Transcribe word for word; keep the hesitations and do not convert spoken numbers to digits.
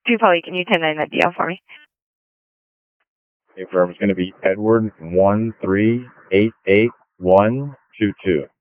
two Polly, can you ten nine that D L for me? Okay, firm is going to be Edward one three eight eight one two two.